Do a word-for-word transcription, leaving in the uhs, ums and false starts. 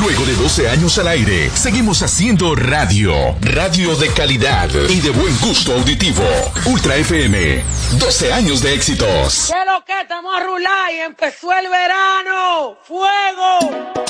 Luego de doce años al aire, seguimos haciendo radio. Radio de calidad y de buen gusto auditivo. Ultra F M. doce años de éxitos. ¿Qué es lo que estamos a rular y empezó el verano? ¡Fuego!